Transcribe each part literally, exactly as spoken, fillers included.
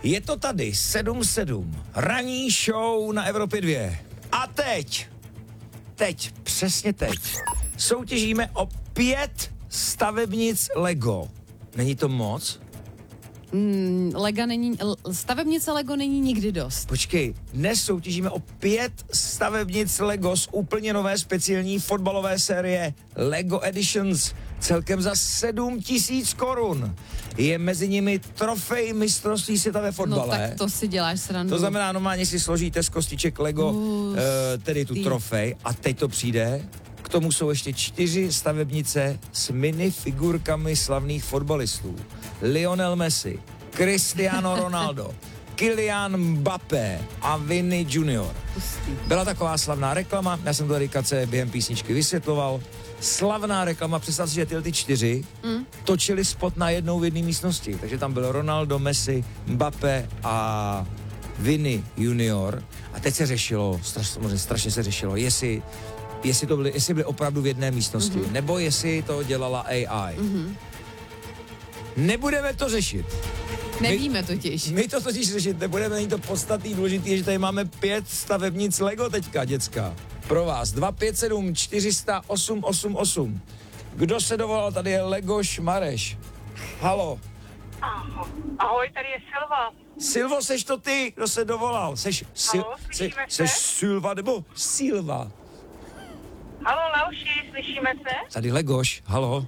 Je to tady sedm sedm, ranní show na Evropě dva. A teď, teď, přesně teď, soutěžíme o pět stavebnic Lego. Není to moc? Mm, Lega není, stavebnice Lego není nikdy dost. Počkej, dnes soutěžíme o pět stavebnic Lego z úplně nové speciální fotbalové série Lego Editions, celkem za sedm tisíc korun. Je mezi nimi trofej mistrovství světa ve fotbale. No tak to si děláš srandu. To znamená, normálně si složíte z kostiček Lego, uh, tedy tu trofej, a teď to přijde. K tomu jsou ještě čtyři stavebnice s minifigurkami slavných fotbalistů. Lionel Messi, Cristiano Ronaldo, Kylian Mbappé a Vini junior Byla taková slavná reklama, já jsem to Rikace během písničky vysvětloval. Slavná reklama, představ si, že tyhle ty čtyři mm. točili spot na jednou v jedné místnosti. Takže tam byl Ronaldo, Messi, Mbappé a Vini junior A teď se řešilo, strašně, strašně se řešilo, jestli, jestli, to byly, jestli byly opravdu v jedné místnosti, mm-hmm. nebo jestli to dělala A I. Mm-hmm. Nebudeme to řešit. Nevíme totiž. My, my to totiž řešit nebudeme, není to podstatný, důležitý, že tady máme pět stavebnic Lego teďka, děcka. Pro vás. dva pět sedm čtyři sta osm osm osm. Kdo se dovolal? Tady je Legoš Mareš. Halo. Ahoj, tady je Silva. Silvo, seš to ty? Kdo se dovolal? Seš, sil, Halo, se, slyšíme se? seš Silva nebo Silva? Halo, Lauši, slyšíme se? Tady Legoš, halo.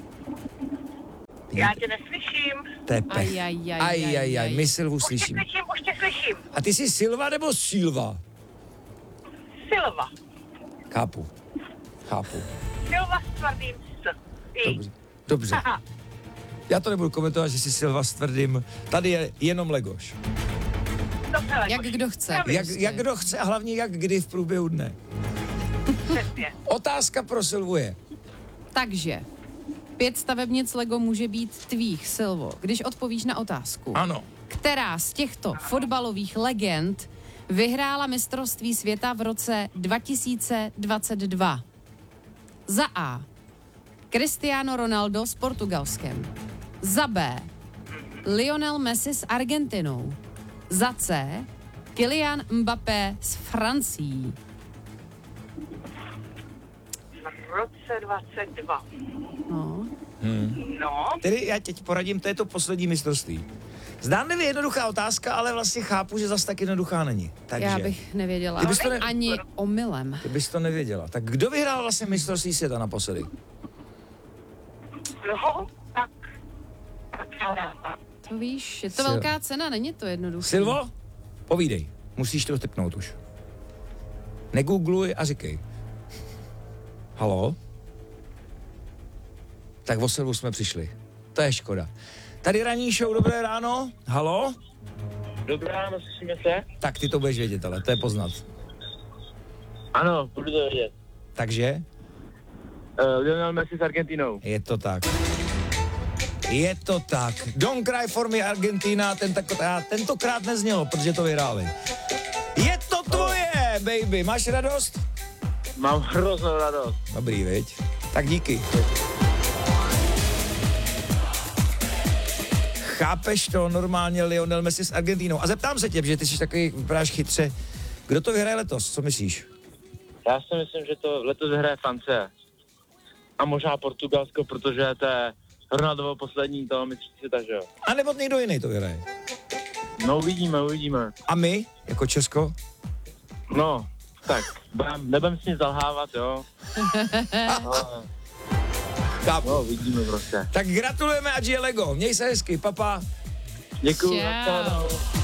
Já tě neslyším. To je pech. Aj, aj, aj, aj, aj, aj, aj. my Silvu Už tě slyšíme. slyším, už tě slyším. A ty jsi Silva nebo Silva? Silva. Chápu. Chápu. Silva s tvrdým S. I. Dobře. Dobře. Aha. Já to nebudu komentovat, že jsi Silva s tvrdým. Tady je jenom Legoš. Dobře, Legoš. Jak kdo chce. Pravý. Jak, jak kdo chce a hlavně jak kdy v průběhu dne. Přesně. Otázka pro Silvu je. Takže, pět stavebnic Lego může být tvých, Silvo, když odpovíš na otázku. Ano. Která z těchto fotbalových legend vyhrála mistrovství světa v roce dva tisíce dvacet dva? Za A. Cristiano Ronaldo s Portugalskem. Za B. Lionel Messi s Argentinou. Za C. Kylian Mbappé s Francií. V roce dvacet dva. No. Hmm. No, Tedy já teď poradím, to je to poslední mistrovství. Zdánlivě jednoduchá otázka, ale vlastně chápu, že zas tak jednoduchá není. Takže, Já bych nevěděla. Ty bys to ne- Ani omylem. ty bys to nevěděla. Tak kdo vyhrál vlastně mistrovství světa naposledy? no, tak. tak já. To víš, je to Sil- velká cena, není to jednoduché. Silvo? Povídej. Musíš to typnout už. Negoogluj a říkej. Halo? Tak o Silvu jsme přišli. To je škoda. Tady ranní show, dobré ráno. Halo? Dobré ráno, slyšíme se? Tak ty to budeš vědět, ale to je poznat. Ano, budu to vědět. Takže? Uh, Lionel Messi s Argentinou. Je to tak. Je to tak. Don't cry for me Argentina, tentokrát, tentokrát neznělo, protože to vyhráli. Je to tvoje, baby. Máš radost? Mám hroznou radost. Dobrý, viď? Tak díky. Chápeš to normálně Lionel Messi s Argentinou? A zeptám se tě, že ty jsi takový, vypadáš chytře. Kdo to vyhraje letos? Co myslíš? Já si myslím, že to letos vyhraje Francie. A možná Portugalsko, protože to je Ronaldovo poslední toho mistrovství světa, že jo? A nebo někdo jiný to vyhraje? No uvidíme, uvidíme. A my, jako Česko? No, tak, budem, nebudem si nic zalhávat, jo? No, Chápu. no, uvidíme prostě. Tak gratulujeme, ať je Lego. Měj se hezky, papa. Děkuju. Čau. nashledanou.